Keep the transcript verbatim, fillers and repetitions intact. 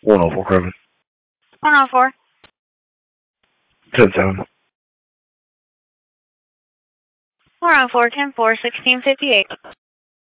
one oh four seven. one oh four. ten seven. one oh four, ten four, sixteen fifty-eight.